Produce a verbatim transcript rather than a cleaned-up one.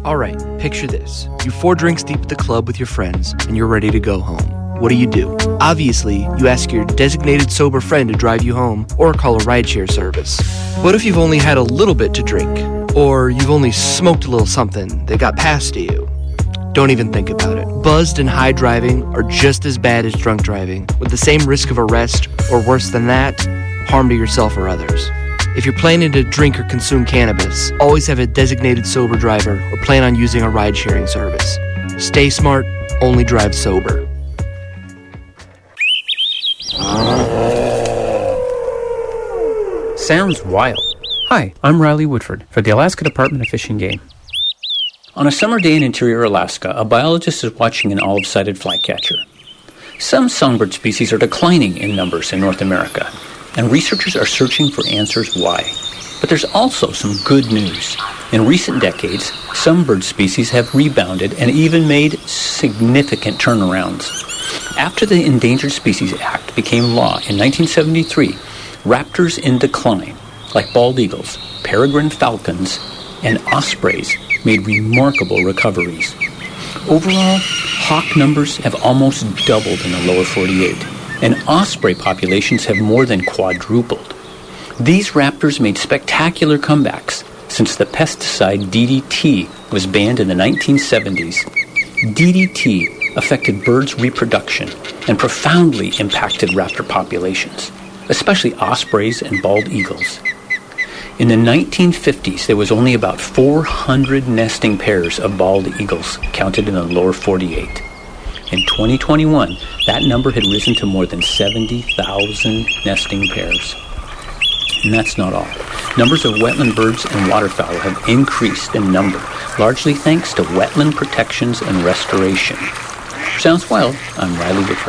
Alright, picture this. You're four drinks deep at the club with your friends, and you're ready to go home. What do you do? Obviously, you ask your designated sober friend to drive you home, or call a rideshare service. What if you've only had a little bit to drink? Or you've only smoked a little something that got passed to you? Don't even think about it. Buzzed and high driving are just as bad as drunk driving, with the same risk of arrest, or worse than that, harm to yourself or others. If you're planning to drink or consume cannabis, always have a designated sober driver or plan on using a ride-sharing service. Stay smart, only drive sober. Sounds wild. Hi, I'm Riley Woodford for the Alaska Department of Fish and Game. On a summer day in interior Alaska, a biologist is watching an olive-sided flycatcher. Some songbird species are declining in numbers in North America, and researchers are searching for answers why. But there's also some good news. In recent decades, some bird species have rebounded and even made significant turnarounds. After the Endangered Species Act became law in nineteen seventy-three, raptors in decline, like bald eagles, peregrine falcons, and ospreys, made remarkable recoveries. Overall, hawk numbers have almost doubled in the lower forty-eight, and osprey populations have more than quadrupled. These raptors made spectacular comebacks since the pesticide D D T was banned in the nineteen seventies. D D T affected birds' reproduction and profoundly impacted raptor populations, especially ospreys and bald eagles. In the nineteen fifties, there was only about four hundred nesting pairs of bald eagles counted in the lower forty-eight. In twenty twenty-one, that number had risen to more than seventy thousand nesting pairs. And that's not all. Numbers of wetland birds and waterfowl have increased in number, largely thanks to wetland protections and restoration. Sounds wild. I'm Riley Woodford.